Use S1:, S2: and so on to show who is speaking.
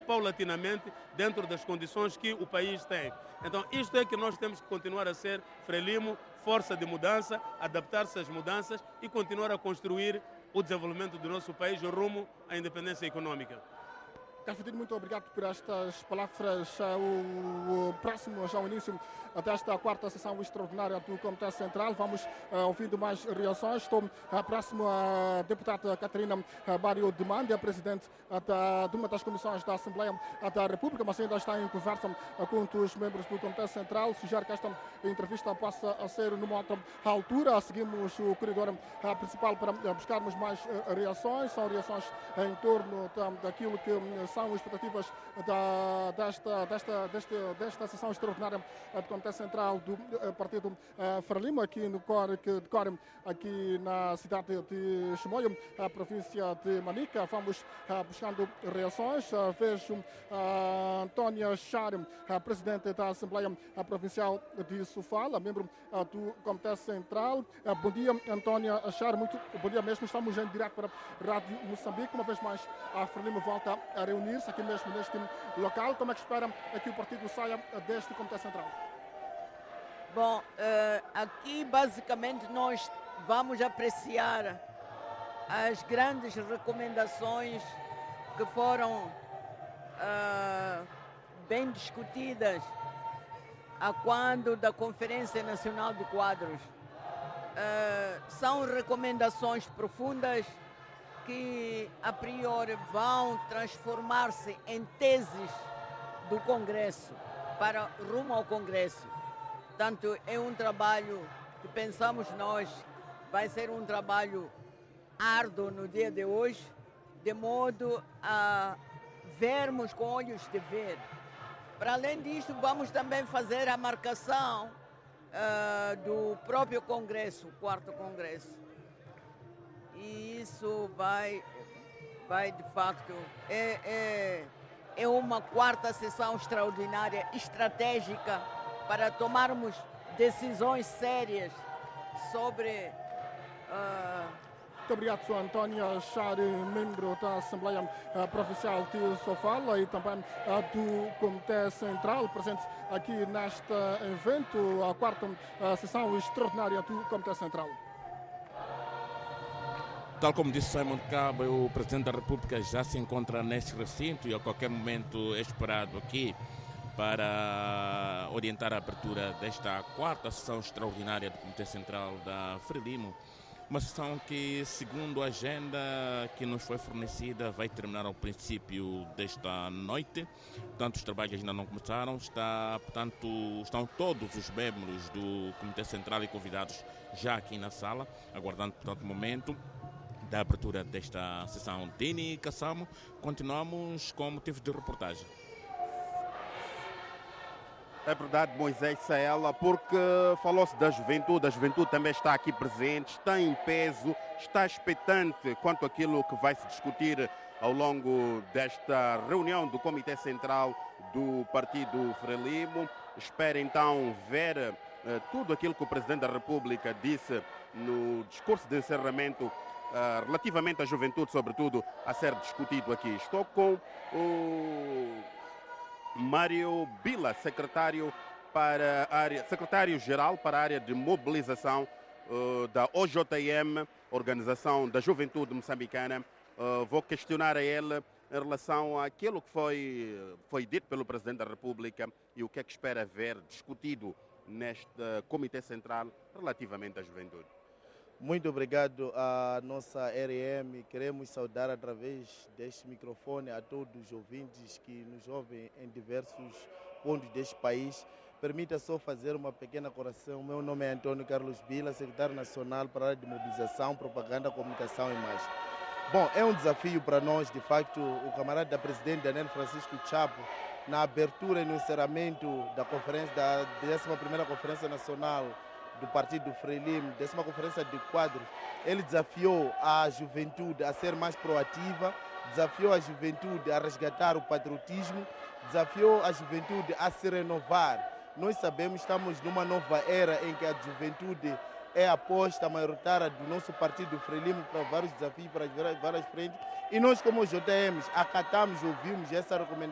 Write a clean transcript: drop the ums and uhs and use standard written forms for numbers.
S1: paulatinamente dentro das condições que o país tem. Então, isto é que nós temos que continuar a ser Frelimo, força de mudança, adaptar-se às mudanças e continuar a construir o desenvolvimento do nosso país rumo à independência econômica.
S2: Cafetino, muito obrigado por estas palavras. O próximo, já o início desta quarta sessão extraordinária do Comitê Central, vamos ouvindo mais reações. Estou próximo à deputada Catarina Mário Demande, a presidente de uma das comissões da Assembleia da República, mas ainda está em conversa com os membros do Comitê Central. Sugere que esta entrevista possa ser numa outra altura. Seguimos o corredor principal para buscarmos mais reações. São reações em torno daquilo que são expectativas desta sessão extraordinária do Comitê Central do Partido Frelimo, aqui no que decorre aqui na cidade de Chimoio, a província de Manica. Vamos buscando reações. Vejo Antônia Char, presidente da Assembleia Provincial de Sofala, membro do Comitê Central. Bom dia, Antônia Char, muito bom dia mesmo. Estamos em direto para a Rádio Moçambique. Uma vez mais, a Frelimo volta a reunir-se aqui mesmo neste local. Como é que espera que o partido saia deste Comitê Central?
S3: Bom, aqui basicamente nós vamos apreciar as grandes recomendações que foram bem discutidas a quando da Conferência Nacional de Quadros. São recomendações profundas que a priori vão transformar-se em teses do Congresso, para rumo ao Congresso. Portanto, é um trabalho que pensamos nós vai ser um trabalho árduo no dia de hoje, de modo a vermos com olhos de ver. Para além disto, vamos também fazer a marcação do próprio Congresso, o quarto Congresso. E isso vai de facto, é uma quarta sessão extraordinária, estratégica, para tomarmos decisões sérias sobre...
S2: Muito obrigado, Sr. Antônia Char, membro da Assembleia Provincial de Sofala e também do Comitê Central, presente aqui neste evento, a quarta sessão extraordinária do Comitê Central.
S4: Tal como disse Simon Cabo, o Presidente da República já se encontra neste recinto e a qualquer momento é esperado aqui para orientar a abertura desta quarta sessão extraordinária do Comitê Central da Frelimo. Uma sessão que, segundo a agenda que nos foi fornecida, vai terminar ao princípio desta noite. Portanto, os trabalhos ainda não começaram. Estão todos os membros do Comitê Central e convidados já aqui na sala, aguardando, portanto, o momento da abertura desta sessão. Dini Kassamo, continuamos com motivo de reportagem.
S5: É verdade, Moisés Saela, porque falou-se da juventude, a juventude também está aqui presente, está em peso, está expectante quanto àquilo que vai se discutir ao longo desta reunião do Comitê Central do Partido Frelimo. Espera então ver tudo aquilo que o Presidente da República disse no discurso de encerramento relativamente à juventude, sobretudo, a ser discutido aqui. Estou com o Mário Bila, secretário-geral para a área de mobilização da OJM, Organização da Juventude Moçambicana. Vou questionar a ele em relação àquilo que foi dito pelo Presidente da República e o que é que espera ver discutido neste Comitê Central relativamente à juventude.
S6: Muito obrigado à nossa RM. Queremos saudar através deste microfone a todos os ouvintes que nos ouvem em diversos pontos deste país. Permita só fazer uma pequena correção. Meu nome é Antônio Carlos Bila, secretário nacional para a área de mobilização, propaganda, comunicação e imagem. Bom, é um desafio para nós, de facto, o camarada da presidente Daniel Francisco Chapo, na abertura e no encerramento da 11ª Conferência Nacional do Partido Frelimo, 10ª Conferência de Quadros, ele desafiou a juventude a ser mais proativa, desafiou a juventude a resgatar o patriotismo, desafiou a juventude a se renovar. Nós sabemos que estamos numa nova era em que a juventude é a aposta maioritária do nosso Partido Frelimo para vários desafios, para várias frentes. E nós, como JMs, acatamos, ouvimos essa recomendação